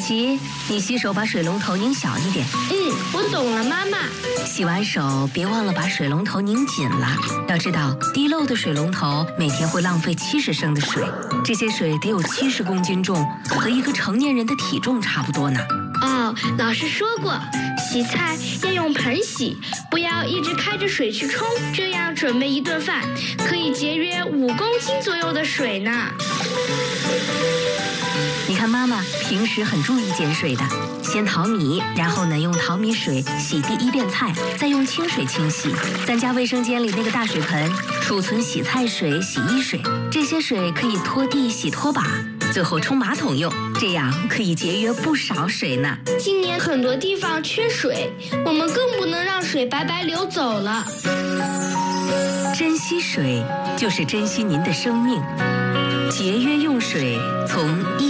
琪，你洗手把水龙头拧小一点。 我懂了，妈妈。 洗完手别忘了把水龙头拧紧了。要知道，滴漏的水龙头每天会浪费70升的水，这些水得有70公斤重，和一个成年人的体重差不多呢。 哦，老师说过，洗菜要用盆洗，不要一直开着水去冲，这样准备一顿饭可以节约5公斤左右的水呢。 你看妈妈平时很注意节水的，先淘米，然后呢用淘米水洗第1遍菜，再用清水清洗。咱家卫生间里那个大水盆储存洗菜水、洗衣水，这些水可以拖地、洗拖把，最后冲马桶用，这样可以节约不少水呢。 今年很多地方缺水，我们更不能让水白白流走了。 珍惜水，就是珍惜您的生命。节约用水，从